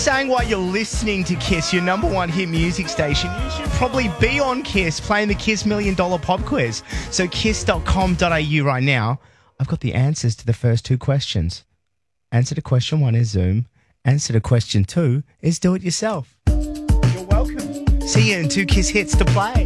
saying while you're listening to Kiss, your number one hit music station, you should probably be on Kiss playing the Kiss $1 Million Pop Quiz. So kiss.com.au right now. I've got the answers to the first two questions. Answer to question 1 is Zoom. Answer to question 2 is do it yourself. You're welcome. See you in 2 Kiss hits to play.